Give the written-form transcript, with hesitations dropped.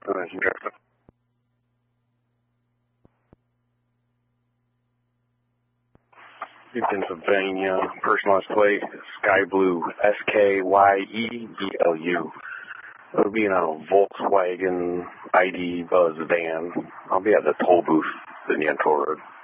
Pennsylvania, personalized plate, Sky Blue, SKYEBLU. It'll be in a Volkswagen ID Buzz van. I'll be at the toll booth in Yantor Road.